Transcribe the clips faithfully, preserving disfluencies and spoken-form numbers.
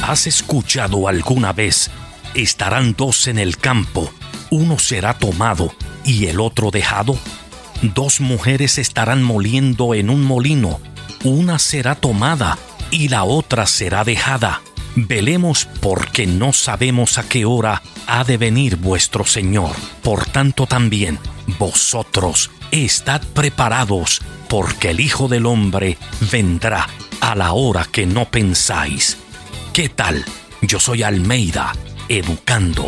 ¿Has escuchado alguna vez? ¿Estarán dos en el campo? Uno será tomado y el otro dejado. Dos mujeres estarán moliendo en un molino. Una será tomada y la otra será dejada. Velemos porque no sabemos a qué hora ha de venir vuestro Señor. Por tanto también, vosotros estad preparados, porque el Hijo del Hombre vendrá a la hora que no pensáis. ¿Qué tal? Yo soy Almeida, educando.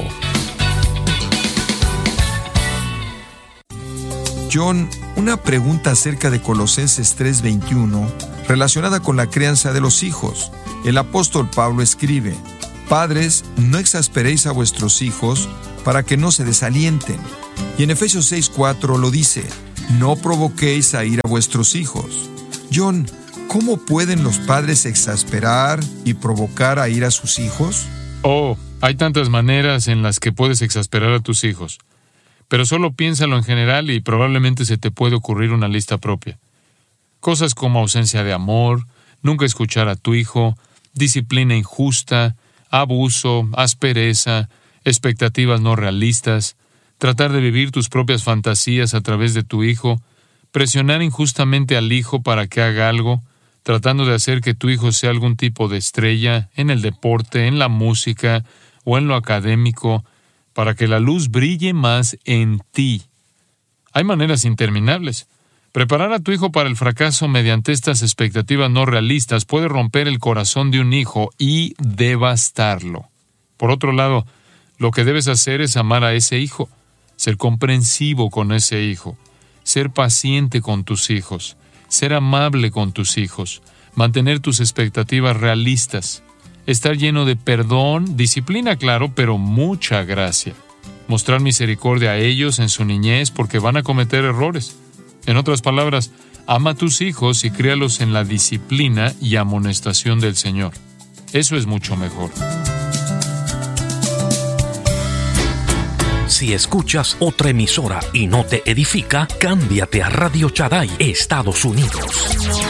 John, una pregunta acerca de Colosenses tres veintiuno, relacionada con la crianza de los hijos. El apóstol Pablo escribe: Padres, no exasperéis a vuestros hijos para que no se desalienten. Y en Efesios seis cuatro lo dice: no provoquéis a ir a vuestros hijos. John, ¿cómo pueden los padres exasperar y provocar a ir a sus hijos? Oh, hay tantas maneras en las que puedes exasperar a tus hijos. Pero solo piénsalo en general y probablemente se te puede ocurrir una lista propia. Cosas como ausencia de amor, nunca escuchar a tu hijo, disciplina injusta, abuso, aspereza, expectativas no realistas, tratar de vivir tus propias fantasías a través de tu hijo, presionar injustamente al hijo para que haga algo, tratando de hacer que tu hijo sea algún tipo de estrella en el deporte, en la música o en lo académico, para que la luz brille más en ti. Hay maneras interminables. Preparar a tu hijo para el fracaso mediante estas expectativas no realistas puede romper el corazón de un hijo y devastarlo. Por otro lado, lo que debes hacer es amar a ese hijo, ser comprensivo con ese hijo, ser paciente con tus hijos, ser amable con tus hijos, mantener tus expectativas realistas, estar lleno de perdón, disciplina, claro, pero mucha gracia. Mostrar misericordia a ellos en su niñez porque van a cometer errores. En otras palabras, ama a tus hijos y críalos en la disciplina y amonestación del Señor. Eso es mucho mejor. Si escuchas otra emisora y no te edifica, cámbiate a Radio Shaddai, Estados Unidos.